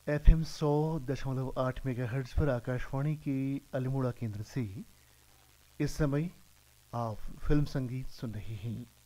FM 100.8 megahertz पर आकाशवाणी के अल्मोड़ा केंद्र से इस समय आप फिल्म संगीत सुन रहे हैं।